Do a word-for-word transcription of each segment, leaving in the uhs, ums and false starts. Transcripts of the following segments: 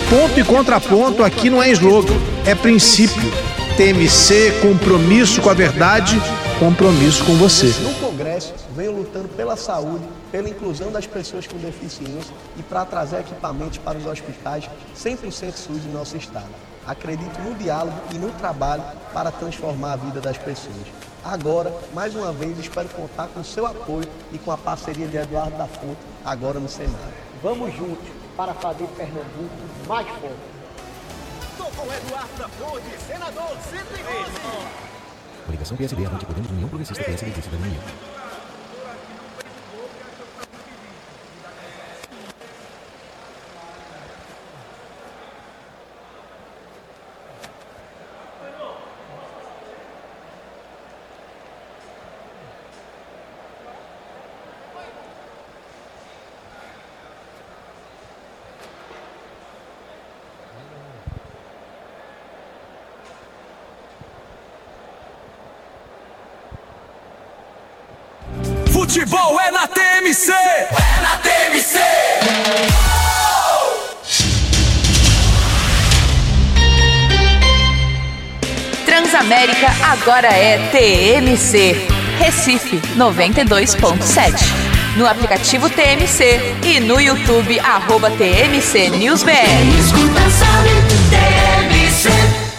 ponto e contraponto aqui não é slogan, é princípio. T M C, compromisso com a verdade, compromisso com você. No Congresso, venho lutando pela saúde, pela inclusão das pessoas com deficiência e para trazer equipamentos para os hospitais cem por cento SUS em nosso estado. Acredito no diálogo e no trabalho para transformar a vida das pessoas. Agora, mais uma vez, espero contar com o seu apoio e com a parceria de Eduardo da Fonte, agora no Senado. Vamos juntos para fazer Pernambuco mais forte. Estou com Eduardo da Fonte, senador cento e doze. Coligação P S D, Avante Podemos, União Progressista, P S D e Cidadania. Futebol é na T M C! É na T M C! Transamérica agora é T M C. Recife noventa e dois ponto sete. No aplicativo T M C e no YouTube, arroba T M C News B R. Escuta, sabe, T M C.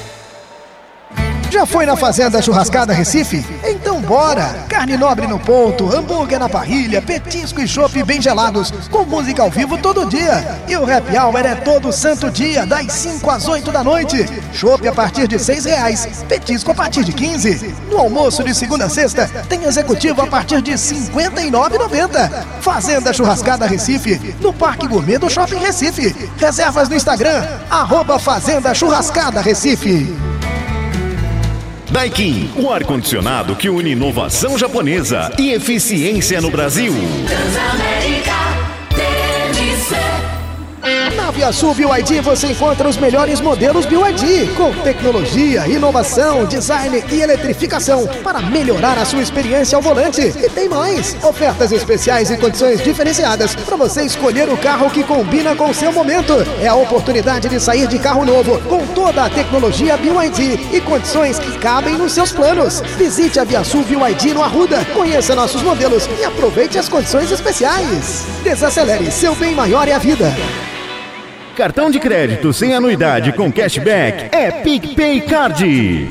Já foi na Fazenda Churrascada Recife? Então bora! Carne nobre no ponto, hambúrguer na parrilha, petisco e chopp bem gelados, com música ao vivo todo dia. E o happy hour é todo santo dia, das cinco às oito da noite. Chopp a partir de seis reais, petisco a partir de quinze. No almoço de segunda a sexta, tem executivo a partir de cinquenta e nove reais e noventa centavos. Fazenda Churrascada Recife, no Parque Gourmet do Shopping Recife. Reservas no Instagram, arroba Fazenda Churrascada Recife. Daikin, o ar-condicionado que une inovação japonesa e eficiência no Brasil. Transamérica, T M C. Na ViaSul B Y D você encontra os melhores modelos B Y D, com tecnologia, inovação, design e eletrificação para melhorar a sua experiência ao volante. E tem mais! Ofertas especiais e condições diferenciadas para você escolher o carro que combina com o seu momento. É a oportunidade de sair de carro novo com toda a tecnologia B Y D e condições que cabem nos seus planos. Visite a ViaSul B Y D no Arruda, conheça nossos modelos e aproveite as condições especiais. Desacelere, seu bem maior é a vida. Cartão de crédito sem anuidade com cashback é PicPay Card.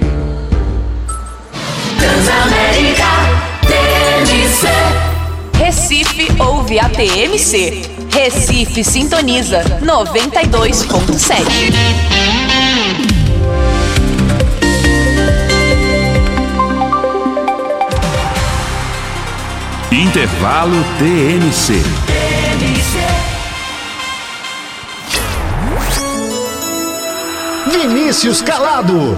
Transamérica, T M C. Recife ouve a T M C. Recife sintoniza noventa e dois ponto sete. Intervalo T M C. Vinícius Calado.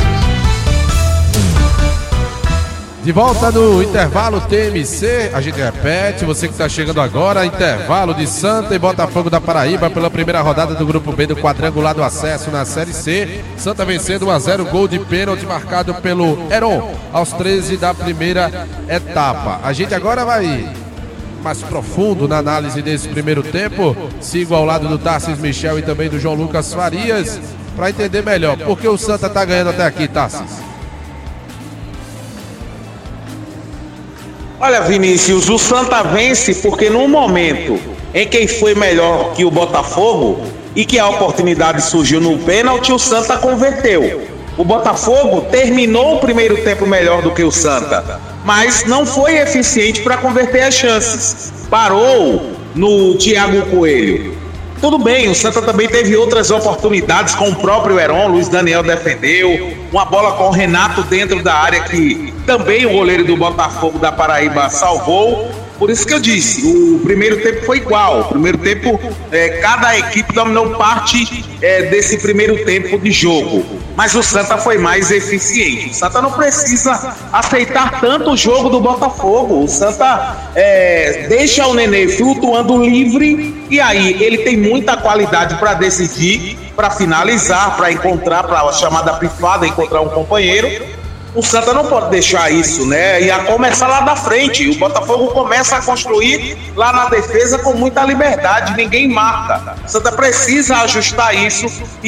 De volta no intervalo T M C, a gente repete, você que está chegando agora, intervalo de Santa e Botafogo da Paraíba pela primeira rodada do Grupo B do quadrangular do acesso na Série C. Santa vencendo um a zero, gol de pênalti marcado pelo Heron aos treze da primeira etapa. A gente agora vai mais profundo na análise desse primeiro tempo. Sigo ao lado do Tarcísio Michel e também do João Lucas Farias para entender melhor por que o Santa está ganhando até aqui, Tarcísio. Olha, Vinícius, o Santa vence porque no momento em que foi melhor que o Botafogo e que a oportunidade surgiu no pênalti, o Santa converteu. O Botafogo terminou o primeiro tempo melhor do que o Santa, mas não foi eficiente para converter as chances. Parou no Thiago Coelho. Tudo bem, o Santa também teve outras oportunidades com o próprio Heron, Luiz Daniel defendeu, uma bola com o Renato dentro da área que também o goleiro do Botafogo da Paraíba salvou. Por isso que eu disse, o primeiro tempo foi igual. O primeiro tempo, é, cada equipe dominou parte é, desse primeiro tempo de jogo. Mas o Santa foi mais eficiente. O Santa não precisa aceitar tanto o jogo do Botafogo. O Santa é, deixa o Nenê flutuando livre e aí ele tem muita qualidade para decidir, para finalizar, para encontrar, para a chamada pifada, encontrar um companheiro. O Santa não pode deixar isso, né? E a começar lá da frente. O Botafogo começa a construir lá na defesa com muita liberdade, ninguém marca. O Santa precisa ajustar isso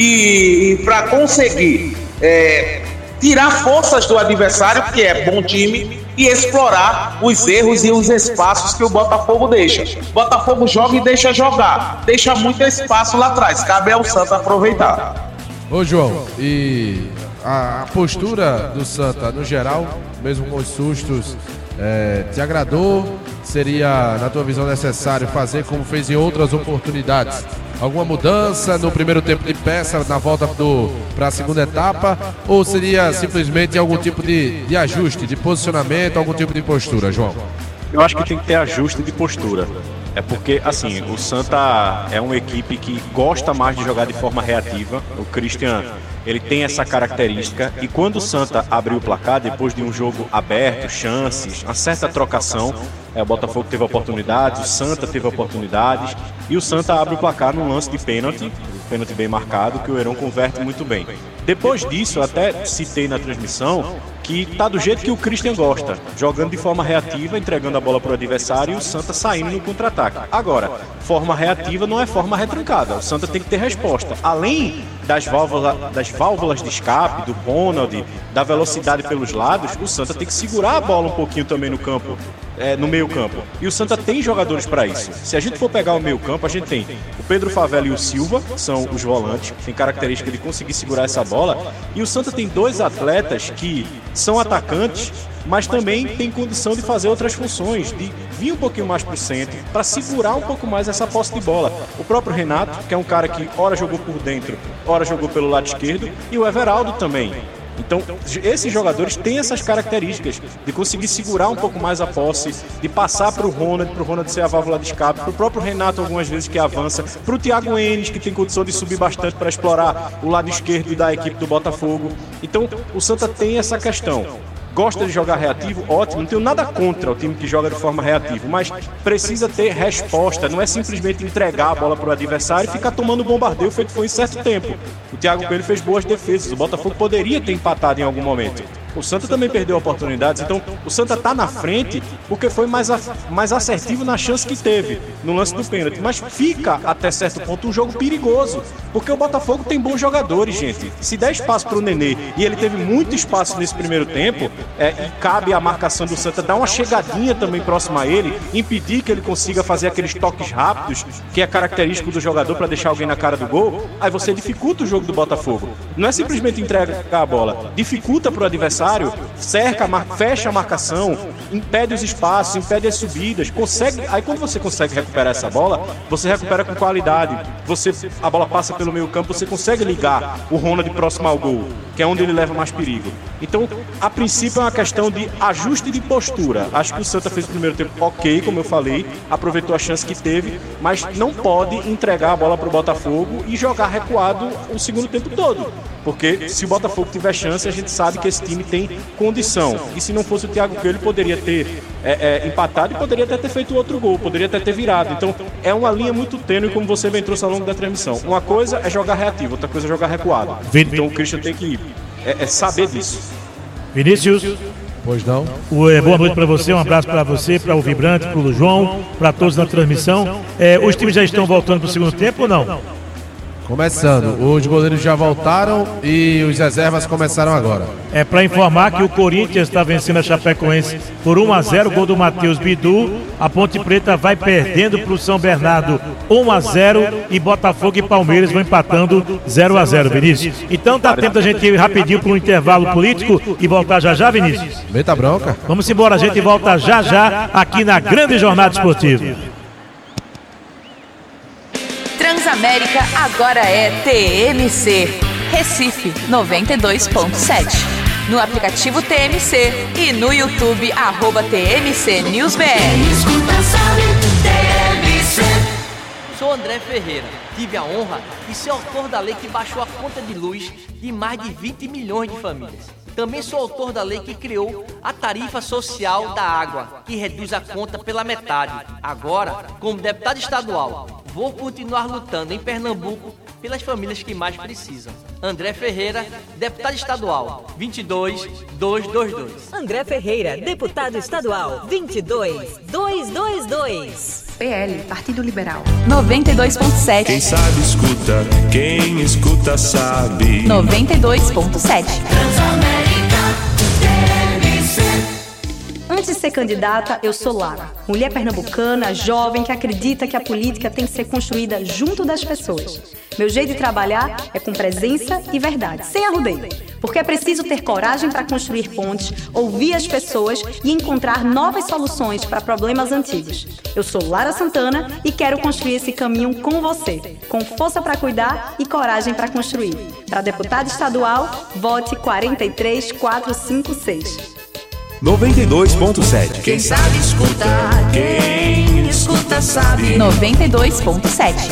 e, e para conseguir é, tirar forças do adversário, que é bom time, e explorar os erros e os espaços que o Botafogo deixa. O Botafogo joga e deixa jogar, deixa muito espaço lá atrás. Cabe ao Santa aproveitar. Ô João, e a, a postura do Santa no geral, mesmo com os sustos, é, te agradou? Seria, na tua visão, necessário fazer como fez em outras oportunidades? Alguma mudança no primeiro tempo de peça, na volta para a segunda etapa? Ou seria simplesmente algum tipo de, de ajuste, de posicionamento, algum tipo de postura, João? Eu acho que tem que ter ajuste de postura. É porque, assim, o Santa é uma equipe que gosta mais de jogar de forma reativa. O Christian, ele tem essa característica. E quando o Santa abriu o placar, depois de um jogo aberto, chances, uma certa trocação, é, o Botafogo teve oportunidades, o Santa teve oportunidades. E o Santa abre o placar num lance de pênalti, um pênalti bem marcado, que o Heron converte muito bem. Depois disso, eu até citei na transmissão que tá do jeito que o Christian gosta, jogando de forma reativa, entregando a bola para o adversário e o Santa saindo no contra-ataque. Agora, forma reativa não é forma retrancada, o Santa tem que ter resposta. Além das válvulas, das válvulas de escape, do Ronald, da velocidade pelos lados, o Santa tem que segurar a bola um pouquinho também no campo, é, no meio campo. E o Santa tem jogadores para isso. Se a gente for pegar o meio campo, a gente tem o Pedro Favela e o Silva, que são os volantes, que tem característica de conseguir segurar essa bola. E o Santa tem dois atletas que são atacantes, mas também tem condição de fazer outras funções, de vir um pouquinho mais pro centro, para segurar um pouco mais essa posse de bola. O próprio Renato, que é um cara que ora jogou por dentro, ora jogou pelo lado esquerdo, e o Everaldo também. Então, esses jogadores têm essas características de conseguir segurar um pouco mais a posse, de passar para o Ronald, para o Ronald ser a válvula de escape, para o próprio Renato algumas vezes que avança, para o Thiago Enes, que tem condição de subir bastante para explorar o lado esquerdo da equipe do Botafogo. Então, o Santa tem essa questão. Gosta de jogar reativo? Ótimo, não tenho nada contra o time que joga de forma reativa, mas precisa ter resposta, não é simplesmente entregar a bola para o adversário e ficar tomando bombardeio feito foi em certo tempo. O Thiago Coelho fez boas defesas, o Botafogo poderia ter empatado em algum momento. O Santa também perdeu oportunidades, então o Santa está na frente porque foi mais, a, mais assertivo na chance que teve no lance do pênalti, mas fica até certo ponto um jogo perigoso, porque o Botafogo tem bons jogadores, gente. Se der espaço para o Nenê, e ele teve muito espaço nesse primeiro tempo, é, e cabe a marcação do Santa dar uma chegadinha também próxima a ele, impedir que ele consiga fazer aqueles toques rápidos, que é característico do jogador para deixar alguém na cara do gol, aí você dificulta o jogo do Botafogo. Não é simplesmente entregar a bola, dificulta para o adversário, cerca, fecha a marcação, impede os espaços, impede as subidas, consegue. Aí quando você consegue recuperar essa bola, você recupera com qualidade. Você, a bola passa pelo meio campo, você consegue ligar o Ronald próximo ao gol, que é onde ele leva mais perigo. Então, a princípio é uma questão de ajuste de postura. Acho que o Santa fez o primeiro tempo ok, como eu falei, aproveitou a chance que teve, mas não pode entregar a bola para o Botafogo e jogar recuado o segundo tempo todo. Porque se o Botafogo tiver chance, a gente sabe que esse time tem condição. E se não fosse o Thiago Coelho, poderia ter é, é, empatado e poderia até ter feito outro gol, poderia até ter virado. Então é uma linha muito tênue, como você bem trouxe ao longo da transmissão. Uma coisa é jogar reativo, outra coisa é jogar recuado. Então o Christian tem que é, é saber disso. Vinícius. Pois não. É, boa noite para você, um abraço para você, para o Vibrante, para o João, para todos na transmissão. É, os times já estão voltando para o segundo tempo ou não? Começando, os goleiros já voltaram e os reservas começaram agora. É para informar que o Corinthians está vencendo a Chapecoense por um a zero, gol do Matheus Bidu. A Ponte Preta vai perdendo para o São Bernardo um a zero e Botafogo e Palmeiras vão empatando zero a zero, Vinícius. Então dá tempo da gente ir rapidinho para um intervalo político e voltar já já, Vinícius? Meta bronca. Vamos embora, a gente volta já já aqui na Grande Jornada Esportiva. Transamérica agora é T M C, Recife noventa e dois ponto sete. No aplicativo T M C e no YouTube, arroba T M C News B R. Sou André Ferreira. Tive a honra de ser autor da lei que baixou a conta de luz de mais de vinte milhões de famílias. Também sou autor da lei que criou a tarifa social da água, que reduz a conta pela metade. Agora, como deputado estadual, vou continuar lutando em Pernambuco pelas famílias que mais precisam. André Ferreira, deputado estadual, vinte e dois mil duzentos e vinte e dois. André Ferreira, deputado estadual, vinte e dois mil duzentos e vinte e dois. P L, Partido Liberal. noventa e dois ponto sete. Quem sabe escuta, quem escuta sabe. noventa e dois ponto sete. Antes de ser candidata, eu sou Lara, mulher pernambucana, jovem, que acredita que a política tem que ser construída junto das pessoas. Meu jeito de trabalhar é com presença e verdade, sem arrudeio. Porque é preciso ter coragem para construir pontes, ouvir as pessoas e encontrar novas soluções para problemas antigos. Eu sou Lara Santana e quero construir esse caminho com você, com força para cuidar e coragem para construir. Para deputado estadual, vote quatro três quatro cinco seis. noventa e dois ponto sete. Quem sabe escuta, quem escuta sabe. noventa e dois ponto sete.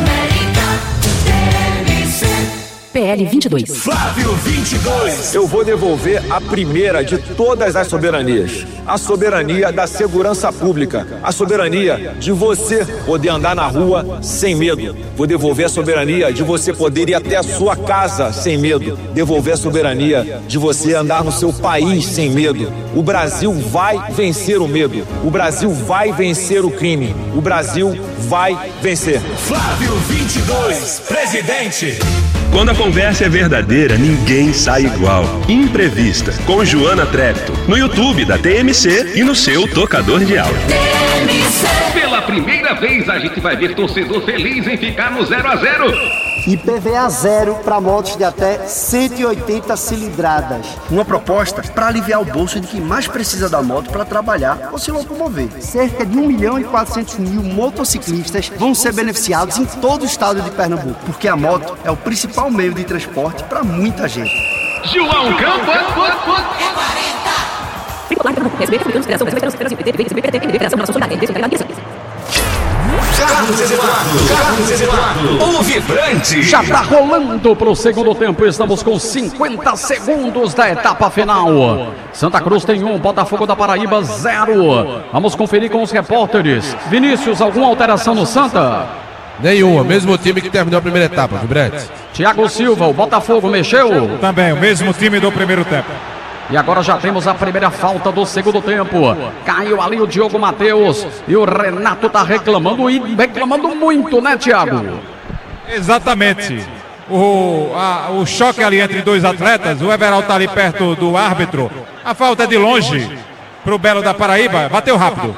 P L vinte e dois. Flávio vinte e dois. Eu vou devolver a primeira de todas as soberanias. A soberania da segurança pública. A soberania de você poder andar na rua sem medo. Vou devolver a soberania de você poder ir até a sua casa sem medo. Devolver a soberania de você andar no seu país sem medo. O Brasil vai vencer o medo. O Brasil vai vencer o crime. O Brasil vai vencer. Flávio vinte e dois, presidente. Quando a conversa é verdadeira, ninguém sai igual. Imprevista, com Joana Trepto, no YouTube da T M C e no seu tocador de áudio. T M C. Pela primeira vez a gente vai ver torcedor feliz em ficar no zero a zero. I P V A zero para motos de até cento e oitenta cilindradas. Uma proposta para aliviar o bolso de quem mais precisa da moto para trabalhar ou se locomover. Cerca de um milhão e quatrocentos mil motociclistas vão ser beneficiados em todo o estado de Pernambuco, porque a moto é o principal meio de transporte para muita gente. João Campos! Carlos Eduardo, Carlos Eduardo, o vibrante. Já tá rolando pro segundo tempo, estamos com cinquenta segundos da etapa final. Santa Cruz tem um, Botafogo da Paraíba zero. Vamos conferir com os repórteres. Vinícius, alguma alteração no Santa? Nenhuma, mesmo time que terminou a primeira etapa, vibrante. Thiago Silva, o Botafogo mexeu? Também, o mesmo time do primeiro tempo. E agora já temos a primeira falta do segundo tempo. Caiu ali o Diogo Matheus e o Renato tá reclamando e reclamando muito, né, Thiago? Exatamente. O, a, o choque ali entre dois atletas, o Everaldo tá ali perto do árbitro. A falta é de longe pro Belo da Paraíba, bateu rápido.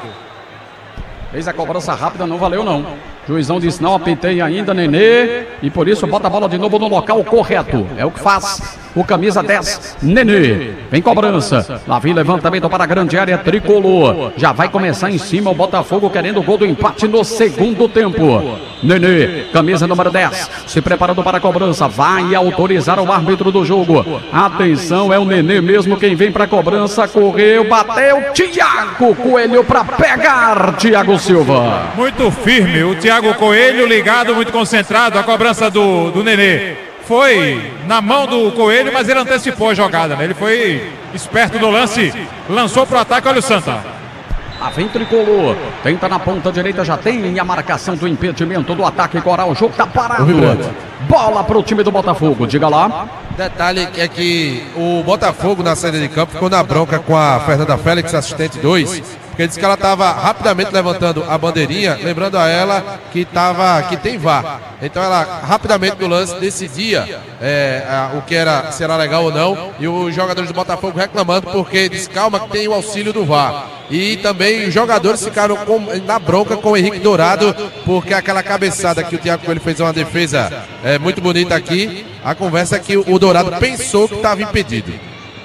Fez a cobrança rápida, não valeu não. Juizão disse não, apitei ainda, Nenê. E por isso bota a bola de novo no local correto. É o que faz o camisa dez, Nenê. Vem cobrança. Lá vem levantamento para a grande área tricolor. Já vai começar em cima o Botafogo querendo o gol do empate no segundo tempo. Nenê, camisa número dez. Se preparando para a cobrança. Vai autorizar o árbitro do jogo. Atenção, é o Nenê mesmo quem vem para a cobrança. Correu, bateu. Thiago Coelho para pegar. Thiago Silva. Muito firme o Thiago Coelho, ligado, muito concentrado. A cobrança do, do Nenê foi na mão do Coelho, mas ele antecipou a jogada, né? Ele foi esperto no lance, lançou pro ataque. Olha o Santa. A vem tricolor, tenta na ponta direita, já tem a marcação do impedimento do ataque Coral. O jogo tá parado. Bola pro time do Botafogo, diga lá. Detalhe é que o Botafogo na saída de campo ficou na bronca com a Fernanda Félix, assistente dois, porque disse que ela estava rapidamente levantando a bandeirinha, lembrando a ela que, tava, que tem V A R. Então ela rapidamente no lance decidia é, a, o que era, se era legal ou não, e os jogadores do Botafogo reclamando porque disse calma que tem o auxílio do V A R. E também os jogadores ficaram com, na bronca com o Henrique Dourado, porque aquela cabeçada que o Thiago Coelho fez uma defesa é, muito bonita aqui. A conversa é que o Dourado pensou que estava impedido.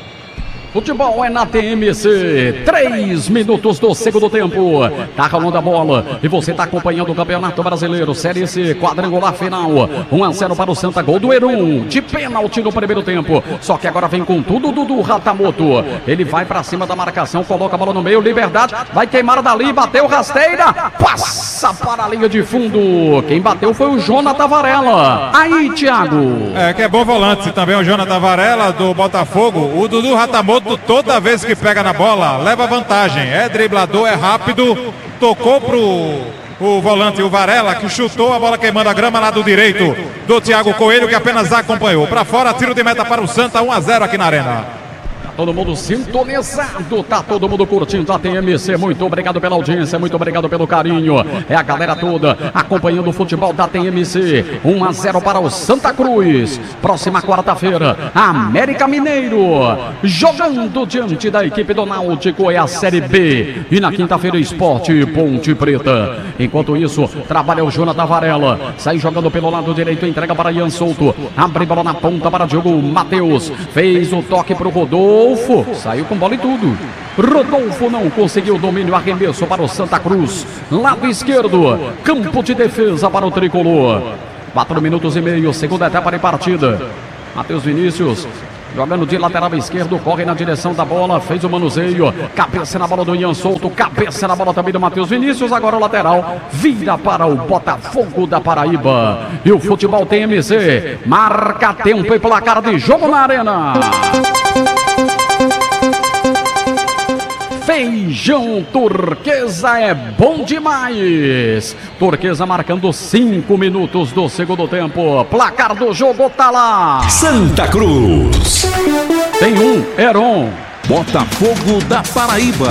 Futebol é na T M C, três minutos do segundo tempo, tá rolando a bola e você tá acompanhando o Campeonato Brasileiro, Série C, quadrangular final, um a zero para o Santa, gol do Herum, de pênalti no primeiro tempo, só que agora vem com tudo Dudu Ratamoto, ele vai pra cima da marcação, coloca a bola no meio, Liberdade, vai queimar dali, bateu, rasteira, passa para a linha de fundo, quem bateu foi o Jonathan Varela, aí Thiago. É, que é bom volante também o Jonathan Varela do Botafogo, o Dudu Ratamoto toda vez que pega na bola, leva vantagem, é driblador, é rápido, tocou pro o volante, o Varela, que chutou a bola queimando a grama lá do direito do Thiago Coelho, que apenas acompanhou. Para fora, tiro de meta para o Santa, um a zero aqui na Arena. Todo mundo sintonizado, tá todo mundo curtindo a T M C. Muito obrigado pela audiência, muito obrigado pelo carinho. É a galera toda acompanhando o futebol da T M C. um a zero para o Santa Cruz. Próxima quarta-feira, América Mineiro jogando diante da equipe do Náutico, é a Série B. E na quinta-feira, Esporte Ponte Preta. Enquanto isso, trabalha o Jonathan Varela. Sai jogando pelo lado direito, entrega para Ian Souto. Abre bola na ponta para Diogo Matheus. Fez o toque para o Rodolfo. Saiu com bola e tudo. Rodolfo não conseguiu o domínio, arremesso para o Santa Cruz. Lado esquerdo, campo de defesa para o tricolor. Quatro minutos e meio, segunda etapa de partida. Matheus Vinícius jogando de lateral esquerdo, corre na direção da bola, fez o manuseio, cabeça na bola do Ian Souto, cabeça na bola também do Matheus Vinícius, agora o lateral vira para o Botafogo da Paraíba. E o futebol T M C marca tempo e placar de jogo na Arena. Feijão Turquesa é bom demais. Turquesa marcando cinco minutos do segundo tempo. Placar do jogo tá lá. Santa Cruz. Tem um, Heron. Botafogo da Paraíba.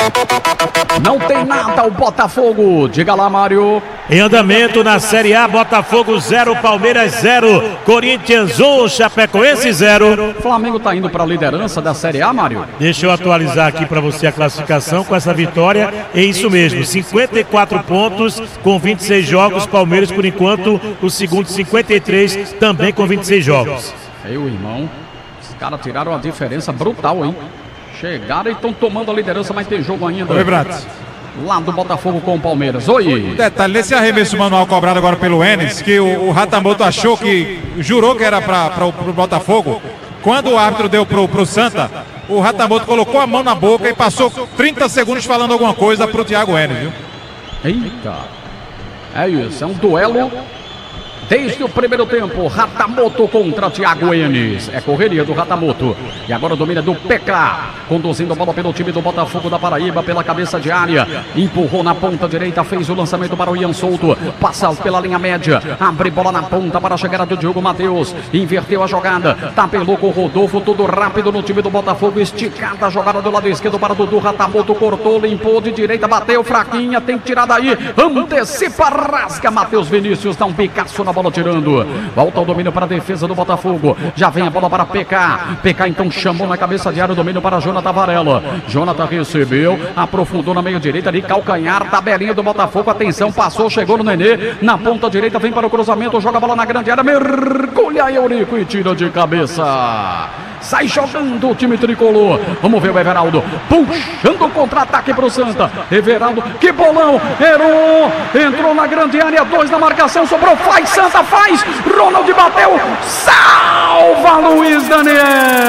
Não tem nada o Botafogo. Diga lá, Mário. Em andamento na Série A, Botafogo zero, Palmeiras zero, Corinthians um, Chapecoense zero. Flamengo tá indo para a liderança da Série A, Mário. Deixa eu atualizar aqui para você a classificação com essa vitória. É isso mesmo, cinquenta e quatro pontos com vinte e seis jogos. Palmeiras, por enquanto, o segundo cinquenta e três, também com vinte e seis jogos. Meu irmão, os caras tiraram a diferença brutal, hein? Chegaram e estão tomando a liderança, mas tem jogo ainda. Oi, Bratis. Lá do Botafogo com o Palmeiras. Oi. Detalhe, nesse arremesso manual cobrado agora pelo Enes, que o, o Ratamoto achou que, jurou que era para o Botafogo. Quando o árbitro deu pro, pro Santa, o Ratamoto colocou a mão na boca e passou trinta segundos falando alguma coisa pro Thiago Enes, viu? Eita. É isso, é um duelo desde o primeiro tempo. Ratamoto contra Thiago Enes. É correria do Ratamoto. E agora domina do P K. Conduzindo a bola pelo time do Botafogo da Paraíba, pela cabeça de área. Empurrou na ponta direita, fez o lançamento para o Ian Souto. Passa pela linha média. Abre bola na ponta para a chegada do Diogo Matheus. Inverteu a jogada. Tapelou com o Rodolfo. Tudo rápido no time do Botafogo. Esticada a jogada do lado esquerdo para Dudu. Ratamoto cortou, limpou de direita, bateu fraquinha. Tem que tirar daí. Antecipa, rasga. Matheus Vinícius dá um picaço na bola. Bola tirando, volta o domínio para a defesa do Botafogo, já vem a bola para P K, P K então chamou na cabeça de área o domínio para Jonathan Varela, Jonathan recebeu, aprofundou na meia direita ali, calcanhar, tabelinha do Botafogo, atenção, passou, chegou no Nenê, na ponta direita, vem para o cruzamento, joga a bola na grande área, mergulha Eurico e tira de cabeça. Sai jogando o time tricolor. Vamos ver o Everaldo puxando o contra-ataque para o Santa. Everaldo, que bolão. Heron entrou na grande área. Dois na marcação. Sobrou. Faz Santa, faz. Ronald bateu. Salva Luiz Daniel.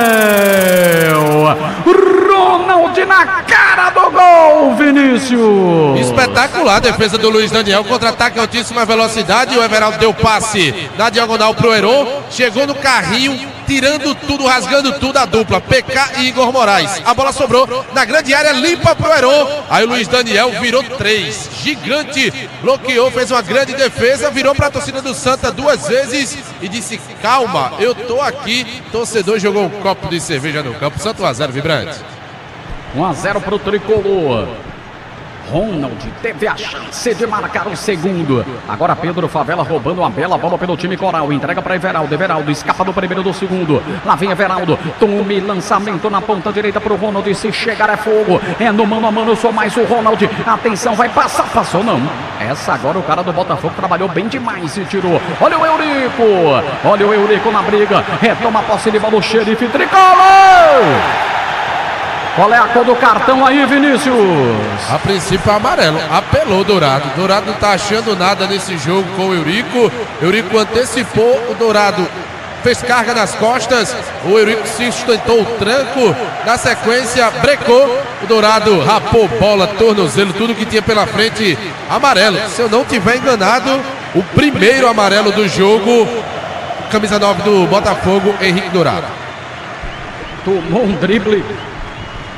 Ronald na cara do gol, Vinícius. Espetacular a defesa do Luiz Daniel. Contra-ataque altíssima velocidade. O Everaldo deu passe na diagonal pro Heron. Chegou no carrinho, tirando tudo, rasgando tudo a dupla, P K e Igor Moraes. A bola sobrou na grande área, limpa pro Heron. Aí o Luiz Daniel virou três, gigante, bloqueou, fez uma grande defesa, virou pra torcida do Santa duas vezes e disse: calma, eu tô aqui. Torcedor jogou um copo de cerveja no campo. Santa um a zero, vibrante. um a zero pro tricolor. Ronald teve a chance de marcar o segundo. Agora Pedro Favela roubando uma bela bola pelo time coral. Entrega para Everaldo. Everaldo escapa do primeiro do segundo. Lá vem Everaldo. Tome lançamento na ponta direita para o Ronald. Se chegar é fogo. É no mano a mano. Eu sou mais o Ronald. Atenção, vai passar. Passou não. Essa agora o cara do Botafogo trabalhou bem demais e tirou. Olha o Eurico. Olha o Eurico na briga. Retoma a posse de bola o xerife tricolor. Qual é a cor do cartão aí, Vinícius? A princípio é amarelo. Apelou o Dourado. O Dourado não tá achando nada nesse jogo com o Eurico. Eurico antecipou. O Dourado fez carga nas costas. O Eurico se sustentou o tranco. Na sequência, brecou. O Dourado rapou bola, tornozelo, tudo que tinha pela frente. Amarelo. Se eu não tiver enganado, o primeiro amarelo do jogo. Camisa nove do Botafogo, Henrique Dourado. Tomou um drible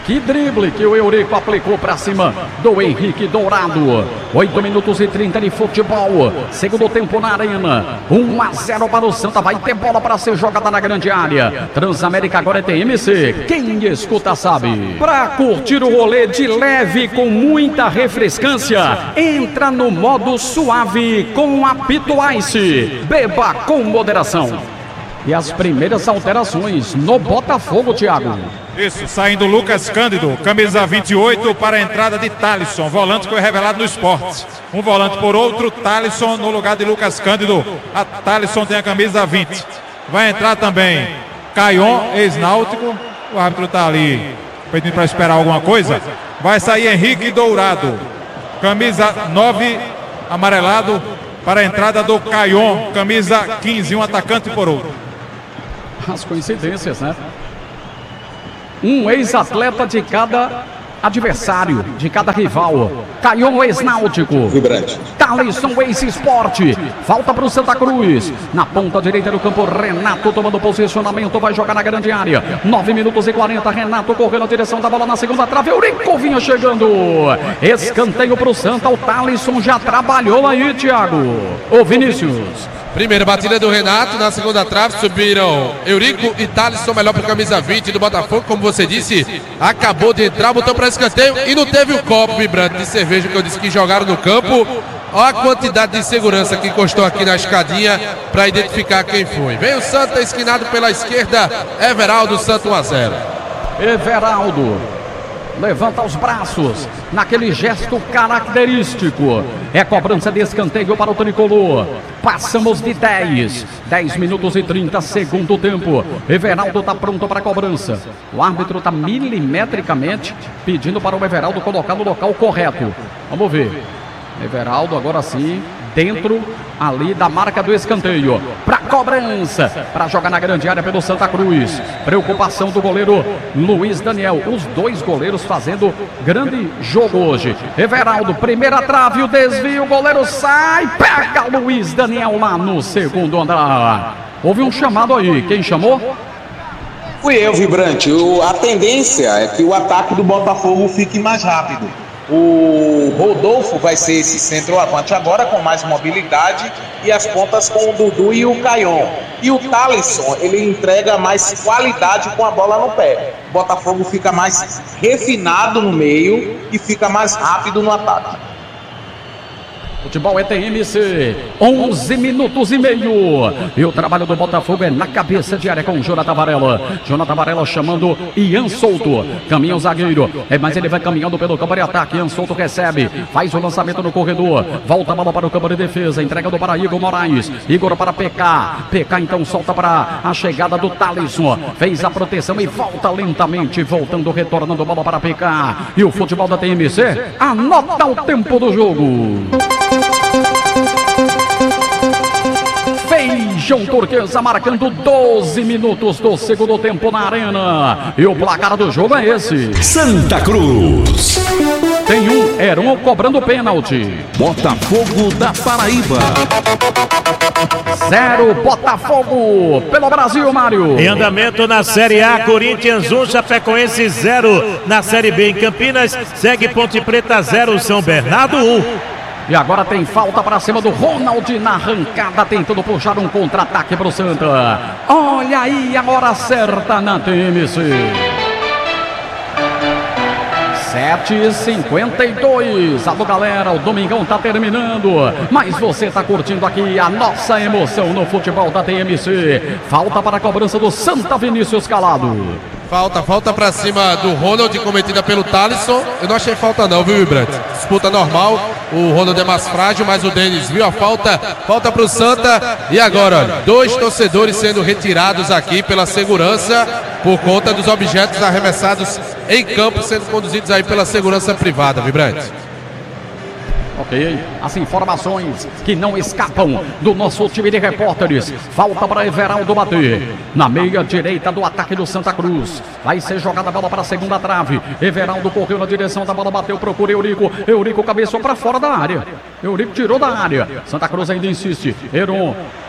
Que drible que o Eurico aplicou para cima do Henrique Dourado. oito minutos e trinta de futebol. Segundo tempo na arena. um a zero para o Santa. Vai ter bola para ser jogada na grande área. Transamérica agora é T M C. Quem escuta sabe. Para curtir o rolê de leve com muita refrescância, entra no modo suave com apito Ice. Beba com moderação. E as primeiras alterações no Botafogo, Thiago. Isso, saindo Lucas Cândido, camisa vinte e oito para a entrada de Thalisson, volante que foi revelado no Esporte. Um volante por outro, Thalisson no lugar de Lucas Cândido. A Thalisson tem a camisa vinte. Vai entrar também Caion, ex-náutico. O árbitro está ali pedindo para esperar alguma coisa. Vai sair Henrique Dourado, camisa nove, amarelado, para a entrada do Caion, camisa quinze, um atacante por outro. As coincidências, né? Um ex-atleta de cada adversário, de cada rival. Caion, ex-náutico. Vibrante. Thalisson, ex-esporte. Falta para o Santa Cruz. Na ponta direita do campo, Renato tomando posicionamento. Vai jogar na grande área. nove minutos e quarenta. Renato correu na direção da bola na segunda trave. Eurico vinha chegando. Escanteio para o Santa. O Thalisson já trabalhou aí, Thiago. Ô, Vinícius. Primeira batida do Renato, na segunda trave subiram Eurico e Thalisson, melhor para camisa vinte do Botafogo, como você disse, acabou de entrar, botou para escanteio e não teve o copo vibrante de cerveja que eu disse que jogaram no campo. Olha a quantidade de segurança que encostou aqui na escadinha para identificar quem foi. Vem o Santa esquinado pela esquerda, Everaldo, Santa um a zero. Everaldo levanta os braços naquele gesto característico. É cobrança de escanteio para o tricolor. Passamos de dez. dez minutos e trinta, segundo tempo. Everaldo está pronto para a cobrança. O árbitro está milimetricamente pedindo para o Everaldo colocar no local correto. Vamos ver. Everaldo agora sim, dentro ali da marca do escanteio. Para cobrança, para jogar na grande área pelo Santa Cruz. Preocupação do goleiro Luiz Daniel. Os dois goleiros fazendo grande jogo hoje. Everaldo, primeira trave, o desvio, o goleiro sai, pega Luiz Daniel lá no segundo andar. Houve um chamado aí, quem chamou? Fui eu, Vibrante. O, a tendência é que o ataque do Botafogo fique mais rápido. O Rodolfo vai ser esse centroavante agora com mais mobilidade e as pontas com o Dudu e o Caion. E o Thalisson, ele entrega mais qualidade com a bola no pé. O Botafogo fica mais refinado no meio e fica mais rápido no ataque. Futebol é T M C, onze minutos e meio. E o trabalho do Botafogo é na cabeça de área com o Jonathan Varela. Jonathan Varela chamando Ian Souto. Caminha o zagueiro, é, mas ele vai caminhando pelo campo de ataque. Ian Souto recebe, faz o lançamento no corredor. Volta a bola para o campo de defesa, entregando para Igor Moraes. Igor para P K. P K então solta para a chegada do Thalisson. Fez a proteção e volta lentamente, voltando, retornando a bola para P K. E o futebol da T M C anota o tempo do jogo. Feijão Turquesa marcando doze minutos do segundo tempo na arena. E o placar do jogo é esse: Santa Cruz. Tem um Heron cobrando pênalti. Botafogo da Paraíba. Zero Botafogo pelo Brasil, Mário. Em andamento na Série A, Corinthians um, Chapecoense zero. Na Série B em Campinas, segue Ponte Preta zero, São Bernardo um. E agora tem falta para cima do Ronald na arrancada, tentando puxar um contra-ataque para o Santa. Olha aí a hora certa na T M C. sete e cinquenta e dois. Alô, galera, o Domingão tá terminando, mas você tá curtindo aqui a nossa emoção no futebol da T M C. Falta para a cobrança do Santa, Vinícius Calado. Falta, falta pra cima do Ronald, cometida pelo Thalisson. Eu não achei falta não, viu, Vibrante? Disputa normal, o Ronald é mais frágil, mas o Denis viu a falta. Falta pro Santa. E agora, olha, dois torcedores sendo retirados aqui pela segurança por conta dos objetos arremessados em campo, sendo conduzidos aí pela segurança privada, Vibrante. Ok, as informações que não escapam do nosso time de repórteres. Falta para Everaldo bater na meia direita do ataque do Santa Cruz. Vai ser jogada a bola para a segunda trave. Everaldo correu na direção da bola, bateu, procura Eurico. Eurico cabeçou para fora da área. Eurico tirou da área. Santa Cruz ainda insiste. Heron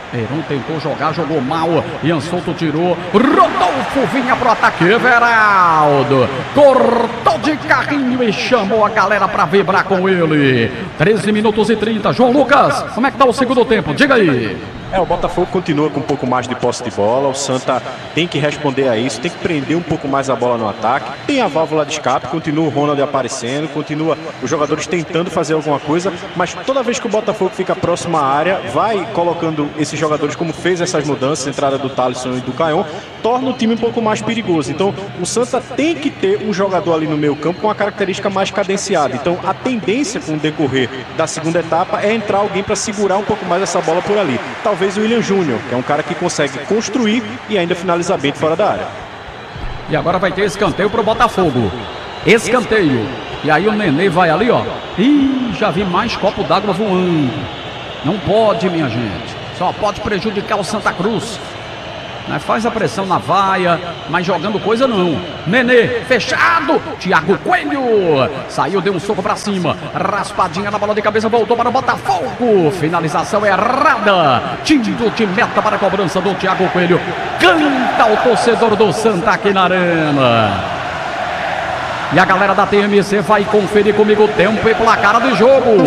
Heron tentou jogar, jogou mal. Ian Souto tirou. Rodolfo vinha pro ataque. Everaldo cortou de carrinho e chamou a galera pra vibrar com ele. treze minutos e trinta. João Lucas, como é que tá o segundo tempo? Diga aí. É, o Botafogo continua com um pouco mais de posse de bola. O Santa tem que responder a isso, tem que prender um pouco mais a bola no ataque. Tem a válvula de escape, continua o Ronald aparecendo, continua os jogadores tentando fazer alguma coisa, mas toda vez que o Botafogo fica próximo à área, vai colocando esses jogadores, como fez essas mudanças, entrada do Thalisson e do Caion, torna o time um pouco mais perigoso. Então, o Santa tem que ter um jogador ali no meio campo com uma característica mais cadenciada. Então, a tendência com o decorrer da segunda etapa é entrar alguém para segurar um pouco mais essa bola por ali. Talvez o William Júnior, que é um cara que consegue construir e ainda finalizar bem de fora da área. E agora vai ter escanteio pro Botafogo. Escanteio. E aí o Nenê vai ali, ó. Ih, já vi mais copo d'água voando. Não pode, minha gente. Só pode prejudicar o Santa Cruz. Né? Faz a pressão na vaia, mas jogando coisa não. Nenê, fechado. Thiago Coelho saiu, deu um soco pra cima. Raspadinha na bola de cabeça, voltou para o Botafogo. Finalização errada. Tiro de meta para a cobrança do Thiago Coelho. Canta o torcedor do Santa aqui na arena. E a galera da T M C vai conferir comigo o tempo e placar de jogo.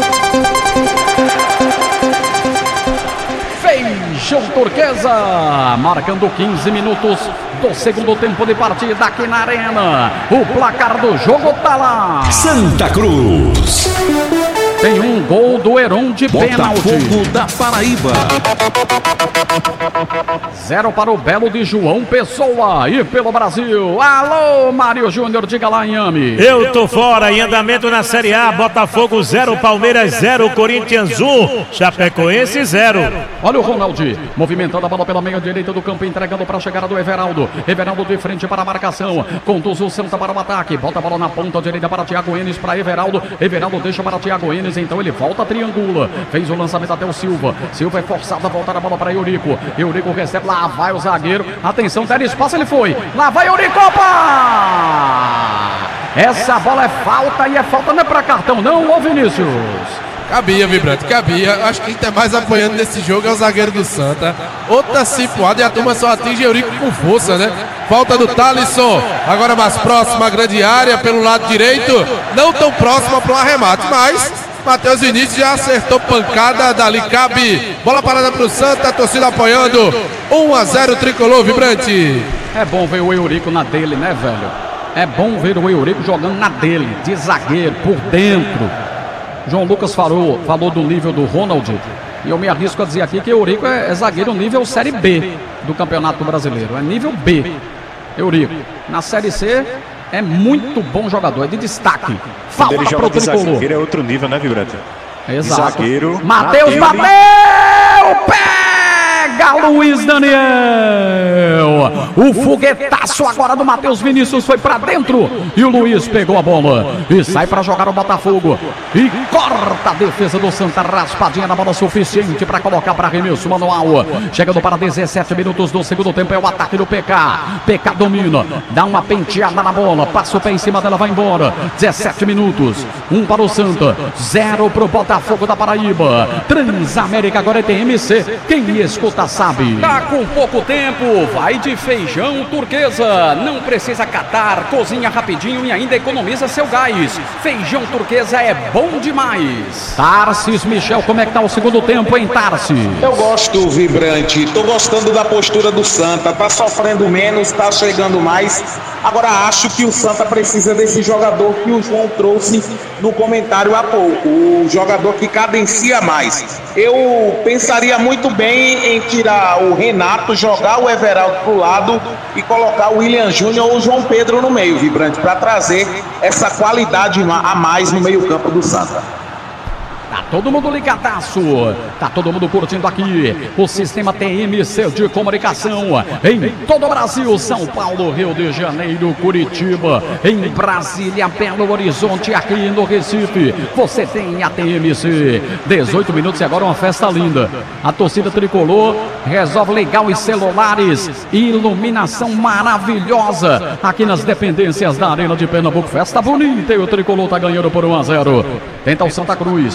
Feijão Turquesa, marcando quinze minutos do segundo tempo de partida aqui na arena. O placar do jogo tá lá. Santa Cruz. Tem um gol do Heron de pênalti. Botafogo da Paraíba. Zero para o Belo de João Pessoa e pelo Brasil. Alô, Mário Júnior, diga lá, Inhame. Eu tô fora, em andamento na Série A. Botafogo zero, Palmeiras zero, Corinthians um, Chapecoense zero. Olha o Ronaldo movimentando a bola pela meia direita do campo, entregando para a chegada do Everaldo. Everaldo de frente para a marcação. Conduz o Santa para o ataque. Bota a bola na ponta direita para Thiago Enes, para Everaldo. Everaldo deixa para Thiago Enes, então ele volta, triangula. Fez o lançamento até o Silva. Silva é forçado a voltar a bola para Eurico. Eurico recebe, lá vai o zagueiro. Atenção, der espaço, ele foi. Lá vai Eurico, opa! Essa bola é falta e é falta, não é para cartão não, ô Vinícius? Cabia, Vibrante, cabia. Acho que quem tá mais apanhando nesse jogo é o zagueiro do Santa. Outra cipuada e a turma só atinge Eurico com força, né? Falta do Thalisson. Agora mais próxima à grande área pelo lado direito. Não tão próxima para o arremate, mas Matheus Vinícius já acertou pancada dali. Cabe. Bola parada pro Santa, a torcida apoiando. um a zero Tricolor, Vibrante. É bom ver o Eurico na dele, né, velho? É bom ver o Eurico jogando na dele, de zagueiro, por dentro. João Lucas falou, falou do nível do Ronald. E eu me arrisco a dizer aqui que Eurico é, é zagueiro nível Série B do Campeonato Brasileiro. É nível B, Eurico. Na Série C é muito bom jogador, é de destaque. Quando ele joga de zagueiro é outro nível, né, Vibrante? Exato. De zagueiro. Matheus bateu! Pega Luiz Daniel! O foguetaço agora do Matheus Vinícius foi pra dentro. E o Luiz pegou a bola e sai pra jogar o Botafogo. E corta a defesa do Santa. Raspadinha na bola suficiente pra colocar pra arremesso manual. Chegando para dezessete minutos do segundo tempo. É o ataque do P K. P K domina. Dá uma penteada na bola. Passa o pé em cima dela, vai embora. dezessete minutos. Um para o Santa. Zero pro Botafogo da Paraíba. Transamérica agora é T M C. Quem escuta sabe. Tá com pouco tempo. Vai de Feijão Turquesa. Não precisa catar. Cozinha rapidinho e ainda economiza seu gás. Feijão Turquesa é bom demais. Tarsis Michel, como é que tá o segundo tempo, hein, Tarsis? Eu gosto, Vibrante. Tô gostando da postura do Santa. Tá sofrendo menos, tá chegando mais. Agora acho que o Santa precisa desse jogador que o João trouxe no comentário há pouco. O jogador que cadencia mais. Eu pensaria muito bem em tirar o Renato, jogar o Everaldo pro lado e colocar o William Júnior ou o João Pedro no meio, Vibrante, para trazer essa qualidade a mais no meio campo do Santa. Tá todo mundo ligadaço, tá todo mundo curtindo aqui o sistema T M C de comunicação em todo o Brasil, São Paulo, Rio de Janeiro, Curitiba, em Brasília, Belo Horizonte, aqui no Recife. Você tem a T M C. dezoito minutos e agora uma festa linda. A torcida tricolor resolve ligar os celulares, iluminação maravilhosa aqui nas dependências da Arena de Pernambuco. Festa bonita e o tricolor tá ganhando por um a zero. Tenta o Santa Cruz. Heron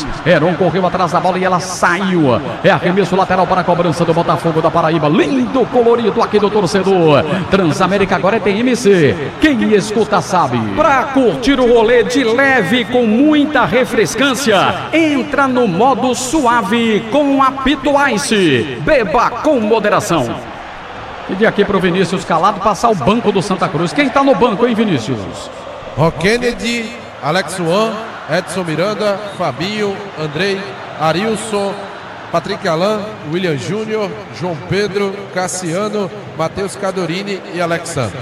Heron correu atrás da bola e ela saiu. É arremesso lateral para a cobrança do Botafogo da Paraíba. Lindo, colorido aqui do torcedor. Transamérica agora é T M C. Quem escuta sabe. Pra curtir o rolê de leve com muita refrescância, entra no modo suave com apito Ice. Beba com moderação. Pedir aqui pro Vinícius Calado passar o banco do Santa Cruz. Quem tá no banco, hein, Vinícius? Ó Kennedy, Alex Juan, Edson Miranda, Fabinho, Andrei, Arilson, Patrick Alain, William Júnior, João Pedro, Cassiano, Matheus Cadorini e Alexandre.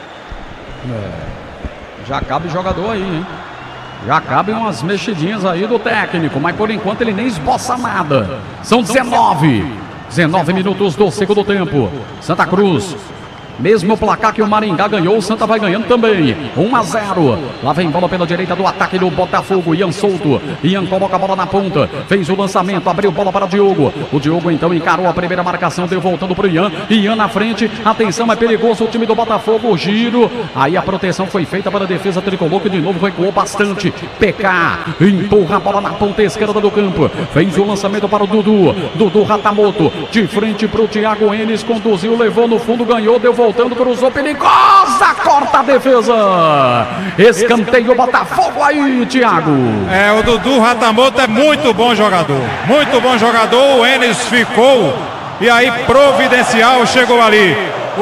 É, já cabe jogador aí, hein? Já cabem umas mexidinhas aí do técnico, mas por enquanto ele nem esboça nada. São dezenove. dezenove minutos do segundo tempo. Santa Cruz. Mesmo placar que o Maringá ganhou, o Santa vai ganhando também. um a zero. Lá vem bola pela direita do ataque do Botafogo. Ian solto. Ian coloca a bola na ponta. Fez o lançamento, abriu bola para o Diogo. O Diogo então encarou a primeira marcação, deu voltando para o Ian. Ian na frente. Atenção, é perigoso o time do Botafogo. O giro. Aí a proteção foi feita para a defesa tricolor, que de novo recuou bastante. P K empurra a bola na ponta esquerda do campo. Fez o lançamento para o Dudu. Dudu Ratamoto. De frente para o Thiago Enes. Conduziu, levou no fundo, ganhou, deu voltando, cruzou, perigosa, corta a defesa. Escanteio Botafogo aí, Thiago. É, o Dudu Ratamoto é muito bom jogador. Muito bom jogador. O Enes ficou. E aí, providencial, chegou ali.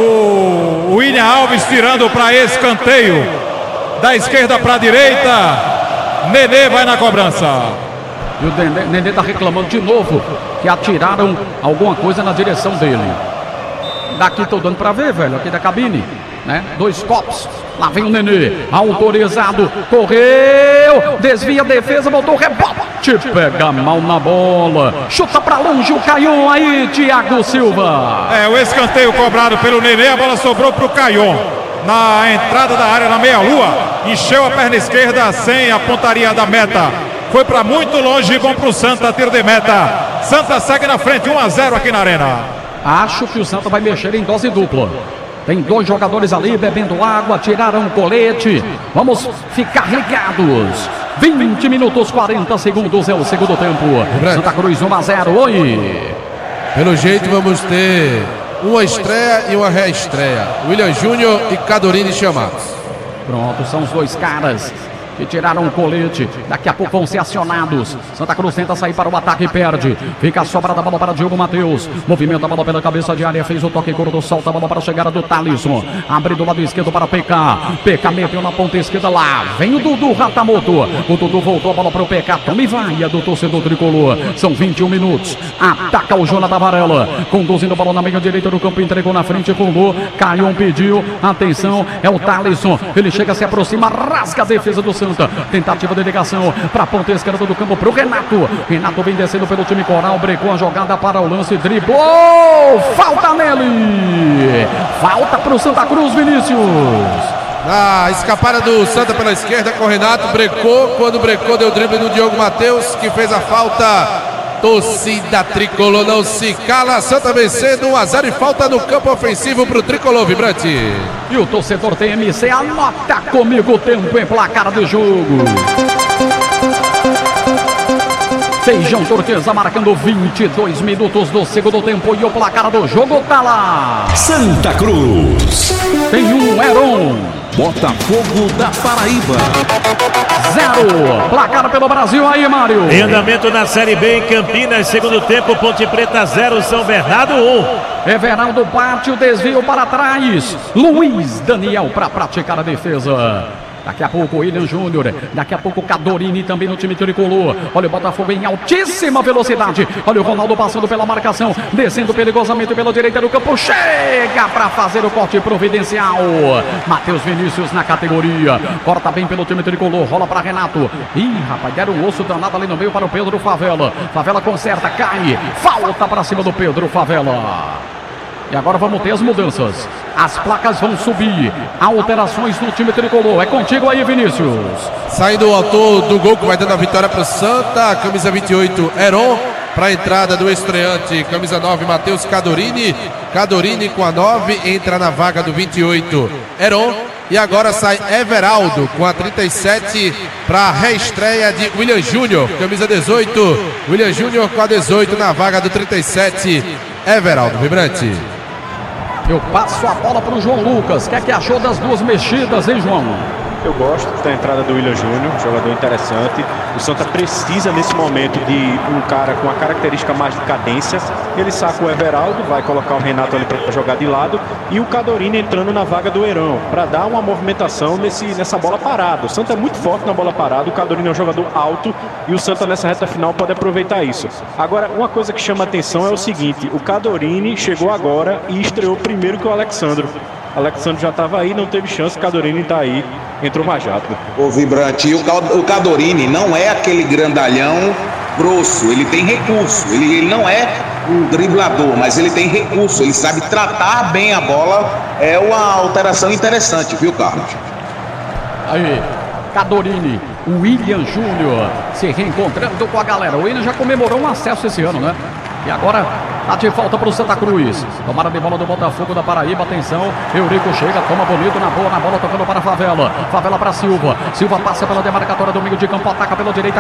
O William Alves tirando para escanteio. Da esquerda para a direita. Nenê vai na cobrança. E o Nenê, Nenê tá reclamando de novo que atiraram alguma coisa na direção dele. Daqui tô dando pra ver, velho, aqui da cabine, né? Dois copos, lá vem o Nenê, autorizado, correu, desvia a defesa, voltou, rebote, pega mal na bola, chuta pra longe o Caion aí, Thiago Silva. É, o escanteio cobrado pelo Nenê, a bola sobrou pro Caion. Na entrada da área, na meia-lua, encheu a perna esquerda sem a pontaria da meta. Foi pra muito longe, bom pro Santa, tiro de meta. Santa segue na frente, um a zero aqui na Arena. Acho que o Santa vai mexer em dose dupla. Tem dois jogadores ali bebendo água, tiraram o colete. Vamos ficar ligados. vinte minutos, quarenta segundos é o segundo tempo. Santa Cruz um a zero. Oi. Pelo jeito vamos ter uma estreia e uma reestreia. William Júnior e Cadorini chamados. Pronto, são os dois caras que tiraram o colete, daqui a pouco vão ser acionados. Santa Cruz tenta sair para o ataque e perde. Fica sobrada a bola para Diogo Matheus. Movimenta a bola pela cabeça de área, fez o toque curto, solta a bola para a chegada do Thalisson. Abre do lado esquerdo para P K. P K meteu na ponta esquerda lá. Vem o Dudu Ratamoto. O Dudu voltou a bola para o P K. Tome vaia do torcedor tricolor. São vinte e um minutos. Ataca o Jonathan Varela. Conduzindo a bola na meia direita do campo, entregou na frente com o Lu. Caion pediu. Atenção, é o Thalisson. Ele chega, se aproxima, rasga a defesa do Santa. Tentativa de ligação para a ponta esquerda do campo para o Renato. Renato vem descendo pelo time coral, brecou a jogada para o lance, driblou, falta nele, falta para o Santa Cruz, Vinícius. Na escapada do Santa pela esquerda com o Renato, brecou, quando brecou deu drible no Diogo Matheus, que fez a falta. Torcida tricolor não se cala, Santa vencendo um a zero e falta no campo ofensivo para o tricolor vibrante. E o torcedor T M C anota comigo o tempo em placar de jogo. Feijão Turquesa marcando vinte e dois minutos do segundo tempo e o placar do jogo tá lá. Santa Cruz tem um Heron. Botafogo da Paraíba zero. Placar pelo Brasil aí, Mário. Em andamento na Série B em Campinas, segundo tempo, Ponte Preta zero, São Bernardo um. Everaldo bate o desvio para trás. Luiz Daniel para praticar a defesa. Daqui a pouco o William Júnior, daqui a pouco o Cadorini também no time tricolor. Olha o Botafogo em altíssima velocidade. Olha o Ronaldo passando pela marcação, descendo perigosamente pela direita do campo. Chega para fazer o corte providencial. Matheus Vinícius na categoria. Corta bem pelo time tricolor, rola para Renato. Ih, rapaz, deram um osso danado ali no meio para o Pedro Favela. Favela conserta, cai. Falta para cima do Pedro Favela. E agora vamos ter as mudanças. As placas vão subir. Alterações no time tricolor. É contigo aí, Vinícius. Saindo o autor do gol que vai dando a vitória para o Santa. Camisa vinte e oito, Heron. Para a entrada do estreante, camisa nove, Matheus Cadorini. Cadorini com a nove. Entra na vaga do vinte e oito, Heron. E agora sai Everaldo com a trinta e sete para a reestreia de William Júnior, camisa dezoito. William Júnior com a dezoito na vaga do trinta e sete. Everaldo, vibrante. Eu passo a bola para o João Lucas. O que é que achou das duas mexidas, hein, João? Eu gosto da entrada do William Júnior, jogador interessante. O Santa precisa nesse momento de um cara com a característica mais de cadência. Ele saca o Everaldo, vai colocar o Renato ali para jogar de lado e o Cadorini entrando na vaga do Heirão para dar uma movimentação nesse, nessa bola parada. O Santa é muito forte na bola parada, o Cadorini é um jogador alto e o Santa nessa reta final pode aproveitar isso. Agora, uma coisa que chama atenção é o seguinte, o Cadorini chegou agora e estreou primeiro que o Alexandro. Alexandre já estava aí, não teve chance, Cadorini está aí, entrou mais rápido. O Vibrante, e o Cadorini não é aquele grandalhão grosso, ele tem recurso, ele, ele não é um driblador, mas ele tem recurso, ele sabe tratar bem a bola, é uma alteração interessante, viu, Carlos? Aí, Cadorini, o William Júnior se reencontrando com a galera. O William já comemorou um acesso esse ano, né? E agora tá de volta pro Santa Cruz. Tomara de bola do Botafogo da Paraíba. Atenção, Eurico chega, toma bonito na boa, na bola tocando para a Favela. Favela para Silva. Silva passa pela demarcatória do meio de campo, ataca pela direita.